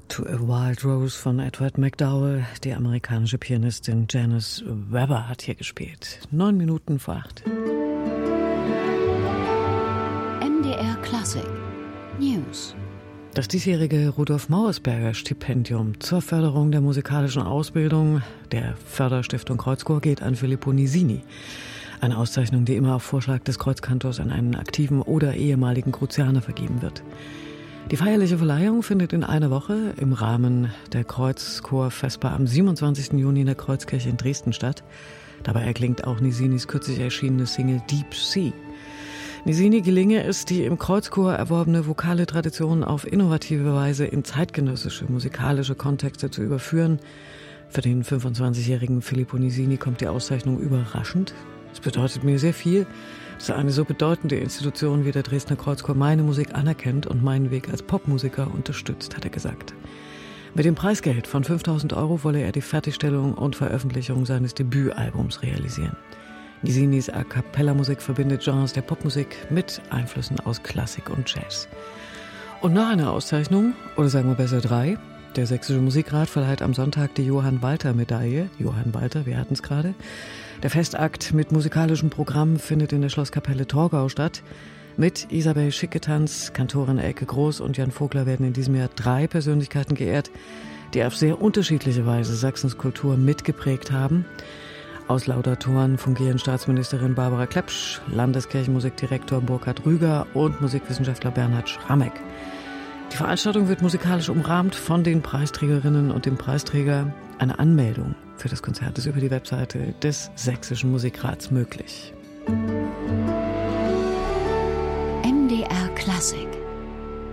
to a Wild Rose von Edward McDowell. Die amerikanische Pianistin Janice Weber hat hier gespielt. 9 Minuten vor 8. MDR Klassik News. Das diesjährige Rudolf-Mauersberger-Stipendium zur Förderung der musikalischen Ausbildung der Förderstiftung Kreuzchor geht an Filippo Nisini. Eine Auszeichnung, die immer auf Vorschlag des Kreuzkantors an einen aktiven oder ehemaligen Cruzianer vergeben wird. Die feierliche Verleihung findet in einer Woche im Rahmen der Kreuzchor-Vesper am 27. Juni in der Kreuzkirche in Dresden statt. Dabei erklingt auch Nisinis kürzlich erschienene Single Deep Sea. Nisini gelinge es, die im Kreuzchor erworbene vokale Tradition auf innovative Weise in zeitgenössische musikalische Kontexte zu überführen. Für den 25-jährigen Filippo Nisini kommt die Auszeichnung überraschend. Es bedeutet mir sehr viel, dass eine so bedeutende Institution wie der Dresdner Kreuzchor meine Musik anerkennt und meinen Weg als Popmusiker unterstützt, hat er gesagt. Mit dem Preisgeld von 5.000 € wolle er die Fertigstellung und Veröffentlichung seines Debütalbums realisieren. Nisinis A-Cappella-Musik verbindet Genres der Popmusik mit Einflüssen aus Klassik und Jazz. Und noch eine Auszeichnung, oder sagen wir besser 3, der Sächsische Musikrat verleiht am Sonntag die Johann-Walter-Medaille. Johann Walter, wir hatten es gerade. Der Festakt mit musikalischem Programm findet in der Schlosskapelle Torgau statt. Mit Isabel Schicketanz, Kantorin Elke Groß und Jan Vogler werden in diesem Jahr 3 Persönlichkeiten geehrt, die auf sehr unterschiedliche Weise Sachsens Kultur mitgeprägt haben. Aus Laudatoren fungieren Staatsministerin Barbara Klepsch, Landeskirchenmusikdirektor Burkhard Rüger und Musikwissenschaftler Bernhard Schrammeck. Die Veranstaltung wird musikalisch umrahmt von den Preisträgerinnen und dem Preisträger. Eine Anmeldung für das Konzert ist über die Webseite des Sächsischen Musikrats möglich. MDR Klassik.